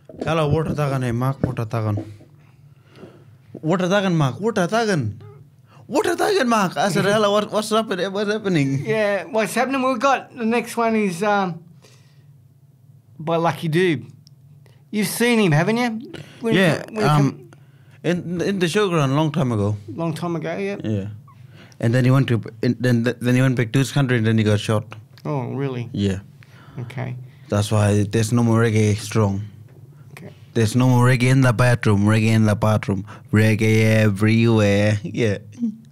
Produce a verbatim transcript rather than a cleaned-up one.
Hello, what are tagan, hey, Mark? What are tagan? What are tagan, Mark? What are tagan? What are tagan, Mark? I said, hello, what, what's happening? What's happening? Yeah, what's happening? We've got the next one is um, by Lucky Dube. You've seen him, haven't you? When Yeah, when um, in in the showground a long time ago. long time ago, yeah. Yeah, and then he went to in, then then he went back to his country and then he got shot. Oh, really? Yeah, Okay. that's why there's no more reggae strong. Okay. There's no more reggae in the bathroom, reggae in the bathroom, reggae everywhere. Yeah.